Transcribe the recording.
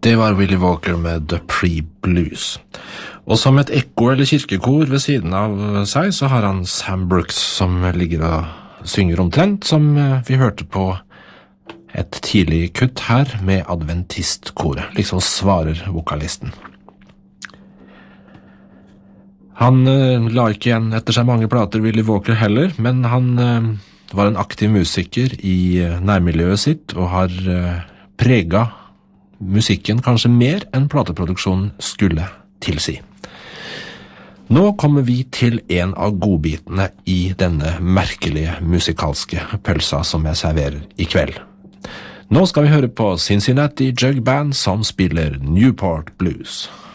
Det var Willie Walker med Dupree Blues. Og som et ekko eller kirkekor ved siden av seg, så har han Sam Brooks som ligger og synger omtrent, som vi hørte på et tidlig kutt her med adventistkoret, liksom svarer vokalisten. Han la ikke igjen etter seg mange plater, Willie Walker heller, men han var en aktiv musiker i nærmiljøet sitt og har preget musikken kanskje mer enn plateproduksjonen skulle tilsi. Nå kommer vi til en av godbitene i denne merkelige musikalske pølsa som jeg serverer i kveld. Nå skal vi høre på Cincinnati Jug Band som spiller Newport Blues.